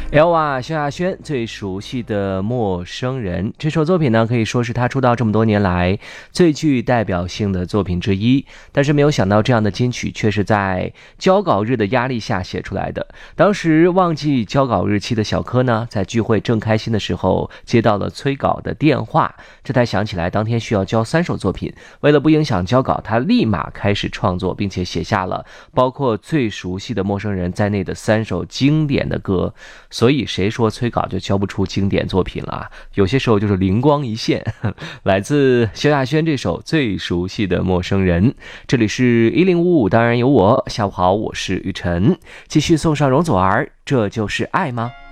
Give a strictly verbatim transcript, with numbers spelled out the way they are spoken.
L 啊，萧亚轩最熟悉的陌生人这首作品呢，可以说是他出道这么多年来最具代表性的作品之一。但是没有想到，这样的金曲却是在交稿日的压力下写出来的。当时忘记交稿日期的小柯呢，在聚会正开心的时候，接到了催稿的电话，这才想起来当天需要交三首作品。为了不影响交稿，他立马开始创作，并且写下了包括最熟悉的陌生人在内的三首经典的歌。所以谁说催稿就交不出经典作品了啊？有些时候就是灵光一现。来自萧亚轩这首最熟悉的陌生人。这里是一零五五，当然有我。下午好，我是雨晨，继续送上容祖儿，这就是爱吗？